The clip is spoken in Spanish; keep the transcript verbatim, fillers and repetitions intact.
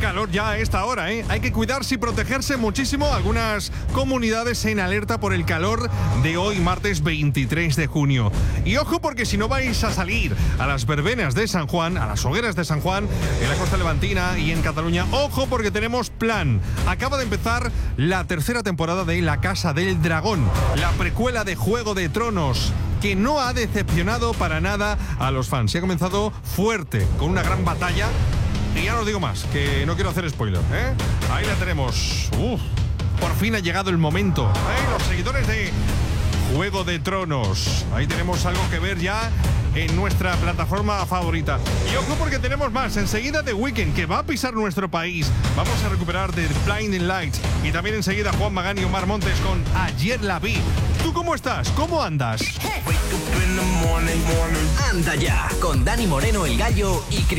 calor ya a esta hora, ¿eh? Hay que cuidarse y protegerse muchísimo. Algunas comunidades en alerta por el calor de hoy, martes veintitrés de junio. Y ojo, porque si no vais a salir a las verbenas de San Juan, a las hogueras de San Juan, en la costa levantina y en Cataluña, ojo, porque tenemos plan. Acaba de empezar la tercera temporada de La Casa del Dragón, la precuela de Juego de Tronos, que no ha decepcionado para nada a los fans. Y ha comenzado fuerte, con una gran batalla. Y ya no os digo más, que no quiero hacer spoiler, ¿eh? Ahí la tenemos. Uf, por fin ha llegado el momento. ¿Eh? Los seguidores de Juego de Tronos. Ahí tenemos algo que ver ya en nuestra plataforma favorita. Y ojo, porque tenemos más. Enseguida The Weeknd, que va a pisar nuestro país. Vamos a recuperar The Blinding Lights. Y también enseguida Juan Magán y Omar Montes con Ayer la vi. ¿Tú cómo estás? ¿Cómo andas? Anda ya, con Dani Moreno, el Gallo y Cris.